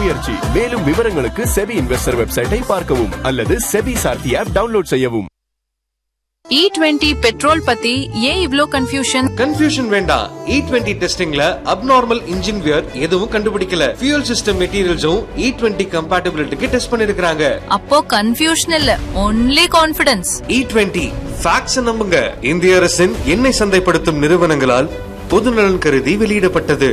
முயற்சி. மேலும் விவரங்களுக்கு செபி இன்வெஸ்டர் வெப்சைட்டை பார்க்கவும் அல்லது செபி சார்த்தி ஆப் டவுன்லோட் செய்யவும். E20 பெட்ரோல் பத்தி ஏன் இவ்ளோ கன்ஃபியூஷன் வேண்டாம். E20 டெஸ்டிங்ல அப்நார்மல் இன்ஜின் வியர் எதுவும் கண்டுபிடிக்கல. ஃபியூல் சிஸ்டம் மெட்டீரியல்ஸும் E20 கம்பேட்டிபிலிட்டிக்கு டெஸ்ட் பண்ணிருக்காங்க. அப்போ கன்ஃபியூஷன் இல்ல, ஒன்லி கான்ஃபிடன்ஸ். E20 ஃபேக்ட்ஸ் நம்புங்க. இந்திய அரசின் எண்ணெய் சந்தைப்படுத்தும் நிறுவனங்களால் பொதுநலன் கருதி வெளியிடப்பட்டது.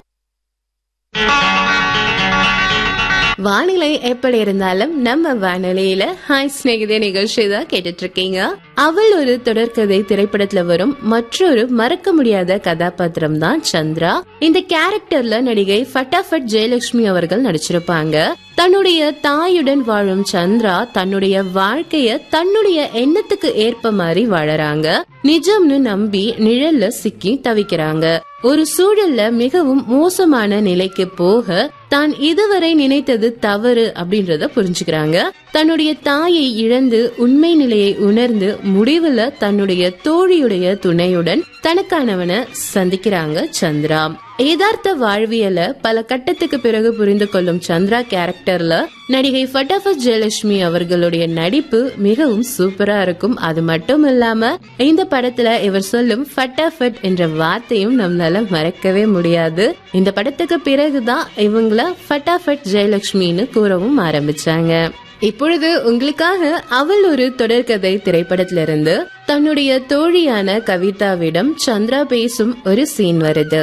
வானிலை எப்படி இருந்தாலும் நம்ம வானொலியில ஹாய் ஸ்நேகிதே நிகழ்ச்சி தான் கேட்டுட்டு இருக்கீங்க. அவள் ஒரு தொடர்கதை திரைப்படத்துல வரும் மற்றொரு மறக்க முடியாத கதாபாத்திரம் தான் சந்திரா. இந்த கேரக்டர்ல நடிகை ஃபட்டாஃபட் ஜெயலட்சுமி அவர்கள் நடிச்சிருப்பாங்க. தன்னுடைய தாயுடன் வாழும் சந்திரா தன்னுடைய வாழ்க்கைய தன்னுடைய எண்ணத்துக்கு ஏற்ப மாதிரி வாழறாங்க. நிஜம்னு நம்பி நிழல்ல சிக்கி தவிக்கிறாங்க. ஒரு சூழல்ல மிகவும் மோசமான நிலைக்கு போக தான் இதுவரை நினைத்தது தவறு அப்படின்றத புரிஞ்சுக்கிறாங்க. தன்னுடைய தாயை இழந்து உண்மை நிலையை உணர்ந்து முடிவுல தன்னுடைய தோழியுடைய துணையுடன் தனக்கானவனை சந்திக்கிறாங்க சந்திரா. யதார்த்த வாழ்வியல பல கட்டத்துக்கு பிறகு புரிந்து கொள்ளும் சந்திரா கேரக்டர்ல நடிகை ஃபட்டாஃபட் ஜெயலட்சுமி அவர்களுடைய நடிப்பு மிகவும் சூப்பரா இருக்கும். அது மட்டும் இல்லாம இந்த படத்துல இவர் சொல்லும் ஃபட்டாஃபட் என்ற வார்த்தையும் நம்மளால மறக்கவே முடியாது. இந்த படத்துக்கு பிறகுதான் இவங்கள ஃபட்டாஃபட் ஜெயலட்சுமின்னு கூறவும் ஆரம்பிச்சாங்க. இப்பொழுது உங்களுக்காக அவள் ஒரு தொடர்கதை திரைப்படத்திலிருந்து தன்னுடைய தோழியான கவிதாவிடம் சந்திரா பேசும் ஒரு சீன் வருது.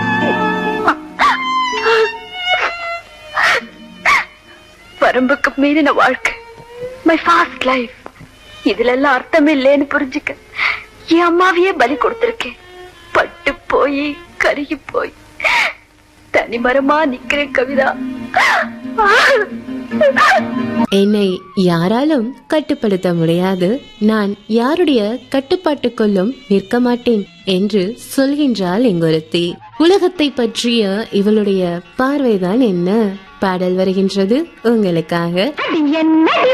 வரம்புக்கு மீறின வாழ்க்கை, மை ஃபாஸ்ட் லைஃப், இதுல எல்லாம் அர்த்தம் இல்லைன்னு புரிஞ்சுக்க என் அம்மாவையே பலி கொடுத்திருக்கேன். பட்டு போய் கருகி போய் தனிமரமா நிக்கிறேன் கவிதா. என்னை யாராலும் கட்டுப்படுத்த முடியாது, நான் யாருடைய கட்டுப்பாட்டுக்குள்ளும் நிற்க மாட்டேன் என்று சொல்கின்றாள் இங்கொருத்தி. உலகத்தை பற்றிய இவளுடைய பார்வைதான் என்ன? பாடல் வருகின்றது உங்களுக்காக.